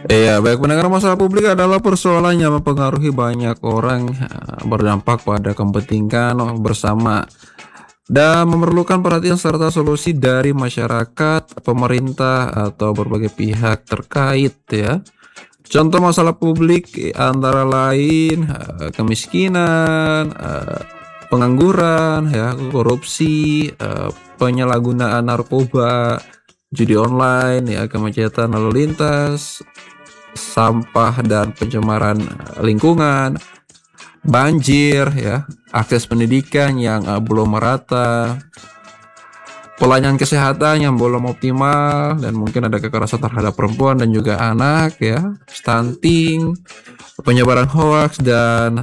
Iya, baik pendengar, masalah publik adalah persoalan yang mempengaruhi banyak orang, berdampak pada kepentingan bersama dan memerlukan perhatian serta solusi dari masyarakat, pemerintah, atau berbagai pihak terkait ya. Contoh masalah publik antara lain kemiskinan, pengangguran, ya, korupsi, penyalahgunaan narkoba, judi online, ya, kemacetan lalu lintas, sampah dan pencemaran lingkungan, banjir, ya, akses pendidikan yang belum merata, pelayanan kesehatan yang belum optimal, dan mungkin ada kekerasan terhadap perempuan dan juga anak, ya, stunting, penyebaran hoaks dan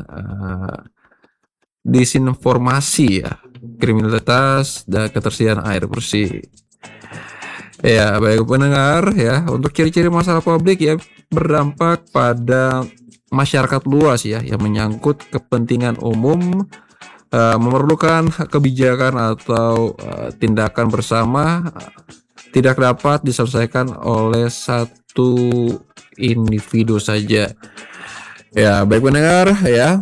disinformasi, ya, kriminalitas dan ketersediaan air bersih. Ya, baik pendengar, ya, untuk ciri-ciri masalah publik ya berdampak pada masyarakat luas ya yang menyangkut kepentingan umum, memerlukan kebijakan atau tindakan bersama, tidak dapat diselesaikan oleh satu individu saja. Ya, baik pendengar ya.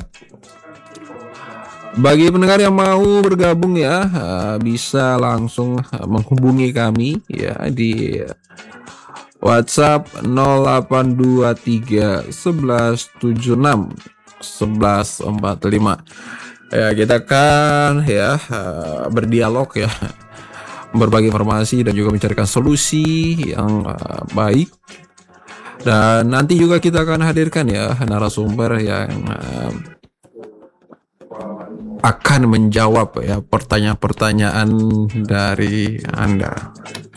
Bagi pendengar yang mau bergabung ya, bisa langsung menghubungi kami ya di WhatsApp 0823 11 76 11 45. Ya, kita kan ya berdialog ya, berbagi informasi dan juga mencarikan solusi yang baik. Dan nanti juga kita akan hadirkan ya narasumber yang akan menjawab ya pertanyaan-pertanyaan dari Anda.